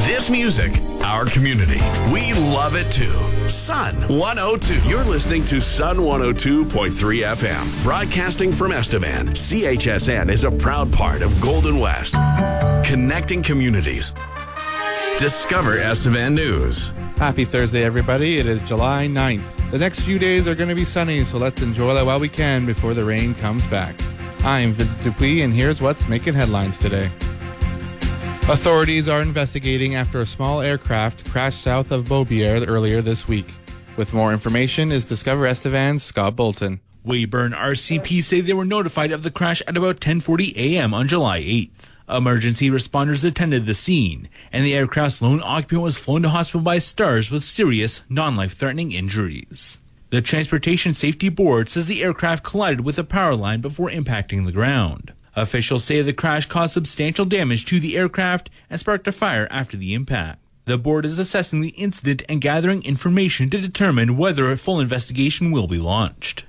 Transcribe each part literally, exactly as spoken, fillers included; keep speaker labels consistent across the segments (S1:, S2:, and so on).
S1: This music, our community. We love it too. Sun one oh two. You're listening to Sun one oh two point three F M. Broadcasting from Estevan, C H S N is a proud part of Golden West. Connecting communities. Discover Estevan News.
S2: Happy Thursday, everybody. It is July ninth. The next few days are going to be sunny, so let's enjoy that while we can before the rain comes back. I'm Vincent Dupuis, and here's what's making headlines today. Authorities are investigating after a small aircraft crashed south of Beaubier earlier this week. With more information is Discover Estevan's Scott Bolton.
S3: Weyburn R C P say they were notified of the crash at about ten forty a.m. on July eighth. Emergency responders attended the scene, and the aircraft's lone occupant was flown to hospital by STARS with serious, non-life-threatening injuries. The Transportation Safety Board says the aircraft collided with a power line before impacting the ground. Officials say the crash caused substantial damage to the aircraft and sparked a fire after the impact. The board is assessing the incident and gathering information to determine whether a full investigation will be launched.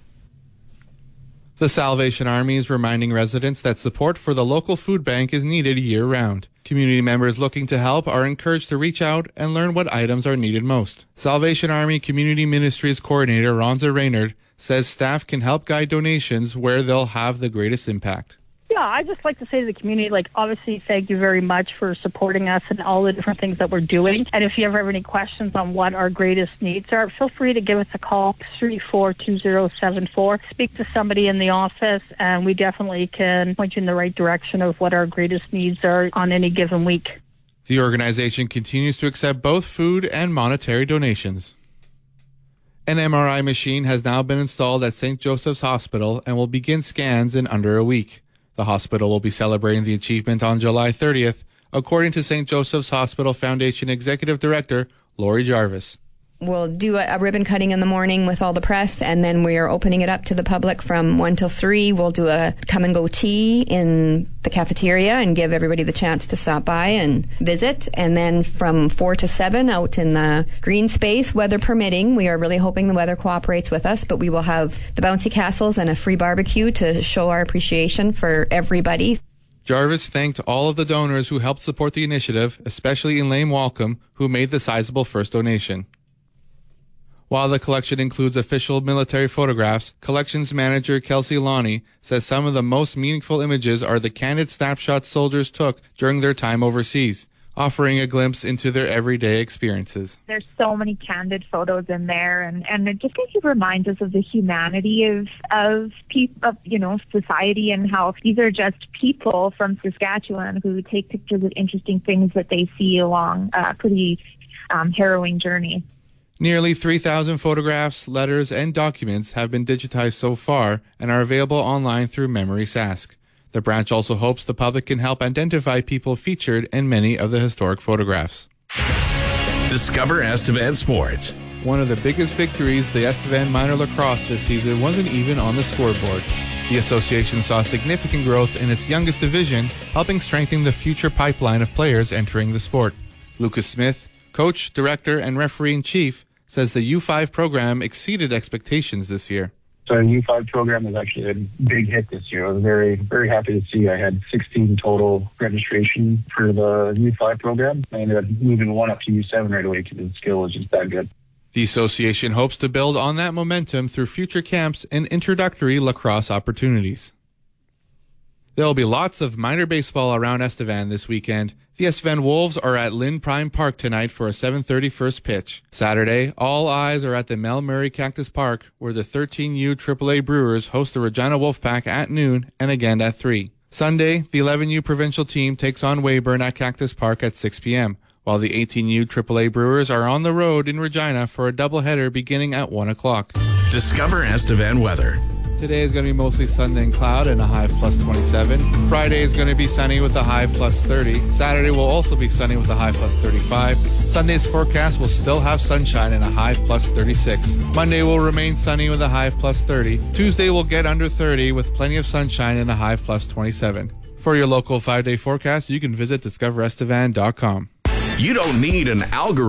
S2: The Salvation Army is reminding residents that support for the local food bank is needed year-round. Community members looking to help are encouraged to reach out and learn what items are needed most. Salvation Army Community Ministries Coordinator Ronza Raynard says staff can help guide donations where they'll have the greatest impact.
S4: Yeah, I'd just like to say to the community, like, obviously, thank you very much for supporting us and all the different things that we're doing. And if you ever have any questions on what our greatest needs are, feel free to give us a call, three four two zero seven four. Speak to somebody in the office, and we definitely can point you in the right direction of what our greatest needs are on any given week.
S2: The organization continues to accept both food and monetary donations. An M R I machine has now been installed at Saint Joseph's Hospital and will begin scans in under a week. The hospital will be celebrating the achievement on July thirtieth, according to Saint Joseph's Hospital Foundation Executive Director Lori Jarvis.
S5: We'll do a, a ribbon cutting in the morning with all the press, and then we are opening it up to the public from one till three. We'll do a come-and-go tea in the cafeteria and give everybody the chance to stop by and visit. And then from four to seven out in the green space, weather permitting. We are really hoping the weather cooperates with us, but we will have the bouncy castles and a free barbecue to show our appreciation for everybody.
S2: Jarvis thanked all of the donors who helped support the initiative, especially Elaine Walcom, who made the sizable first donation. While the collection includes official military photographs, collections manager Kelsey Lonnie says some of the most meaningful images are the candid snapshots soldiers took during their time overseas, offering a glimpse into their everyday experiences.
S6: There's so many candid photos in there, and, and it just kind of reminds us of the humanity of of, people, of you know society, and how these are just people from Saskatchewan who take pictures of interesting things that they see along a pretty um, harrowing journey.
S2: Nearly three thousand photographs, letters, and documents have been digitized so far and are available online through Memory Sask. The branch also hopes the public can help identify people featured in many of the historic photographs.
S1: Discover Estevan Sports.
S2: One of the biggest victories the Estevan minor lacrosse this season wasn't even on the scoreboard. The association saw significant growth in its youngest division, helping strengthen the future pipeline of players entering the sport. Lucas Smith, coach, director, and referee-in-chief, says the U five program exceeded expectations this year.
S7: So the U five program was actually a big hit this year. I was very, very happy to see I had sixteen total registration for the U five program. I ended up moving one up to U seven right away because the skill was just that good.
S2: The association hopes to build on that momentum through future camps and introductory lacrosse opportunities. There will be lots of minor baseball around Estevan this weekend. The Estevan Wolves are at Lynn Prime Park tonight for a seven thirty first pitch. Saturday, all eyes are at the Mel Murray Cactus Park, where the thirteen U triple A Brewers host the Regina Wolfpack at noon and again at three. Sunday, the eleven U provincial team takes on Weyburn at Cactus Park at six p.m., while the eighteen U triple A Brewers are on the road in Regina for a doubleheader beginning at one o'clock.
S1: Discover Estevan weather.
S2: Today is going to be mostly sunny and cloud and a high of plus twenty-seven. Friday is going to be sunny with a high of plus thirty. Saturday will also be sunny with a high of plus thirty-five. Sunday's forecast will still have sunshine and a high of plus thirty-six. Monday will remain sunny with a high of plus thirty. Tuesday will get under thirty with plenty of sunshine and a high of plus twenty-seven. For your local five-day forecast, you can visit discover estevan dot com.
S1: You don't need an algorithm.